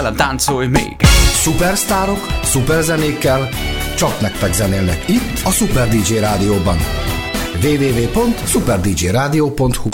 velem táncolj még. Szupersztárok, szuperzenékkel, csak nektek zenélnek itt a Super DJ Rádióban. www.superdjradio.hu